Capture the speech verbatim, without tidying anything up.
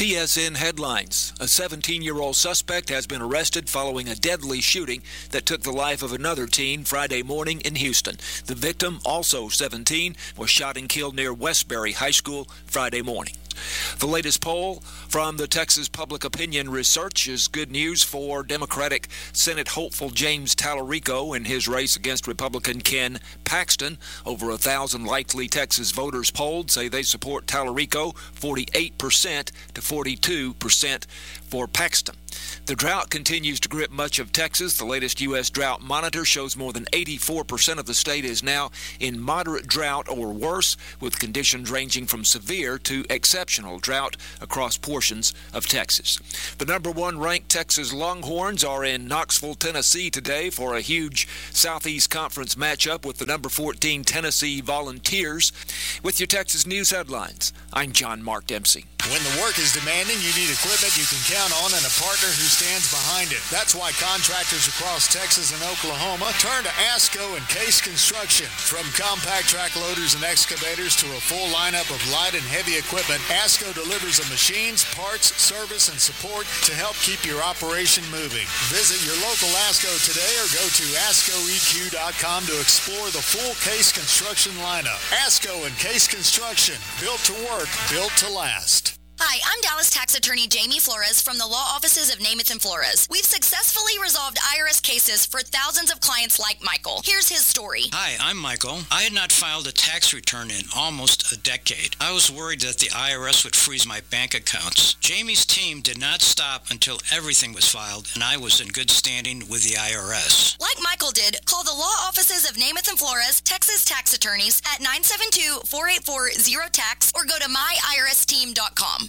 T S N headlines. A seventeen-year-old suspect has been arrested following a deadly shooting that took the life of another teen Friday morning in Houston. The victim, also seventeen, was shot and killed near Westbury High School Friday morning. The latest poll from the Texas Public Opinion Research is good news for Democratic Senate hopeful James Tallarico in his race against Republican Ken Paxton. Over a thousand likely Texas voters polled say they support Tallarico, forty-eight percent to forty-two percent for Paxton. The drought continues to grip much of Texas. The latest U S Drought Monitor shows more than eighty-four percent of the state is now in moderate drought or worse, with conditions ranging from severe to exceptional drought across portions of Texas. The number one ranked Texas Longhorns are in Knoxville, Tennessee today for a huge Southeast Conference matchup with the number fourteen Tennessee Volunteers. With your Texas News headlines, I'm John Mark Dempsey. When the work is demanding, you need equipment you can count on and a partner who stands behind it. That's why contractors across Texas and Oklahoma turn to ASCO and Case Construction. From compact track loaders and excavators to a full lineup of light and heavy equipment, ASCO delivers the machines, parts, service, and support to help keep your operation moving. Visit your local ASCO today or go to asco e q dot com to explore the full Case Construction lineup. ASCO and Case Construction, built to work, built to last. Hi, I'm Dallas Tax Attorney Jamie Flores from the law offices of Namath and Flores. We've successfully resolved I R S cases for thousands of clients like Michael. Here's his story. Hi, I'm Michael. I had not filed a tax return in almost a decade. I was worried that the I R S would freeze my bank accounts. Jamie's team did not stop until everything was filed, and I was in good standing with the I R S. Like Michael did, call the law offices of Namath and Flores, Texas tax attorneys, at nine seven two, four eight four, zero tax or go to my I R S team dot com.